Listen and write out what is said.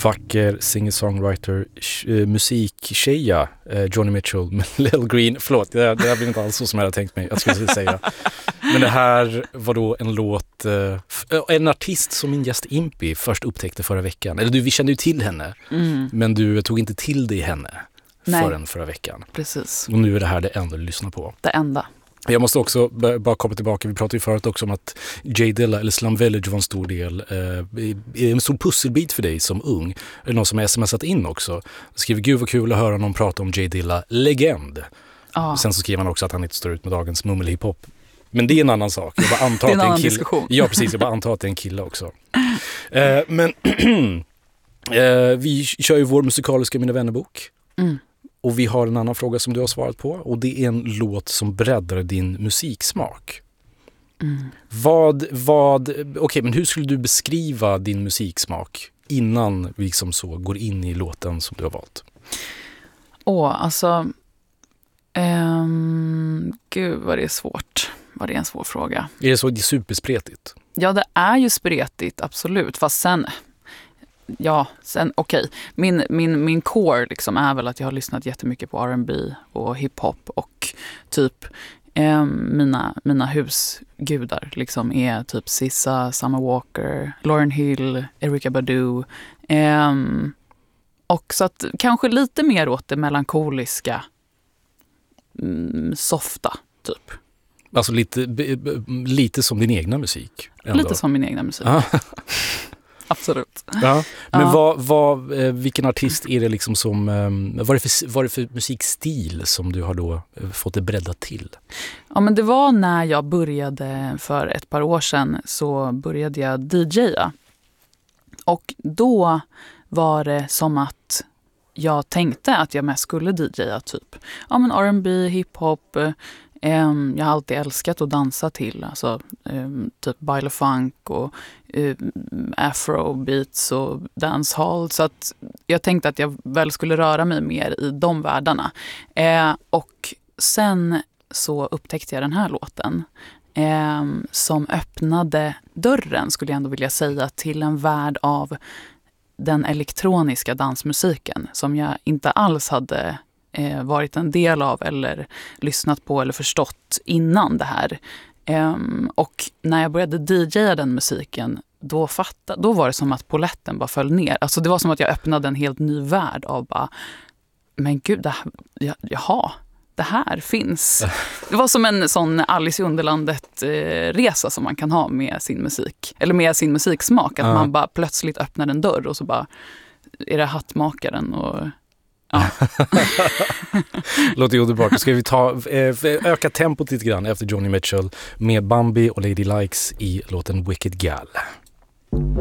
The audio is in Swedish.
vacker singer-songwriter, musiktjeja, Joni Mitchell med Little Green. Förlåt, det där blir inte alls så som jag hade tänkt mig, jag skulle säga. Men det här var då en låt, en artist som min gäst Impi först upptäckte förra veckan. Eller vi kände ju till henne, men du tog inte till dig henne förrän förra veckan. Precis. Och nu är det här det enda du lyssnar på. Det enda. Jag måste också bara komma tillbaka, vi pratade ju förut också om att J Dilla eller Slum Village var en stor del, en stor pusselbit för dig som ung. Är det någon som har smsat in också? Skriver, gud vad kul att höra någon prata om J Dilla, legend. Sen så skriver han också att han inte står ut med dagens mummelhiphop. Men det är en annan sak. Jag bara antar det är en att annan kille. Diskussion. Ja, precis. Jag bara antar att det är en kille också. Men vi kör ju vår musikaliska Mina vännerbok. Och vi har en annan fråga som du har svarat på. Och det är en låt som breddar din musiksmak. Okej, men hur skulle du beskriva din musiksmak innan vi liksom så går in i låten som du har valt? Gud vad det är svårt. Vad det är en svår fråga. Är det så det är superspretigt? Ja, det är ju spretigt, absolut. Fast sen okej. Min core liksom är väl att jag har lyssnat jättemycket på R&B och hiphop och typ mina husgudar liksom är typ SZA, Summer Walker, Lauryn Hill, Erykah Badu. Och så att kanske lite mer åt det melankoliska, softa typ. Alltså lite som din egna musik. Ändå. Lite som min egna musik. Absolut. Ja. Men vilken artist är det liksom som, vad är det för musikstil som du har då fått det breddat till? Ja, men det var när jag började för ett par år sedan, så började jag DJa. Och då var det som att jag tänkte att jag mest skulle DJa typ. Ja, men R&B, hiphop. Jag har alltid älskat att dansa till, alltså typ baile funk och afrobeats och dancehall, så att jag tänkte att jag väl skulle röra mig mer i de världarna. Och sen så upptäckte jag den här låten som öppnade dörren, skulle jag ändå vilja säga, till en värld av den elektroniska dansmusiken som jag inte alls hade varit en del av eller lyssnat på eller förstått innan det här. Och när jag började DJa den musiken, då var det som att poletten bara föll ner. Alltså det var som att jag öppnade en helt ny värld av bara, men gud, det här finns. Det var som en sån Alice i Underlandet-resa som man kan ha med sin musik. Eller med sin musiksmak. Att man bara plötsligt öppnar en dörr och så bara är det hattmakaren och ja. Låter underbart. Ska vi öka tempot lite grann efter Joni Mitchell med Bambi och Lady Likes i låten Wicked Gal.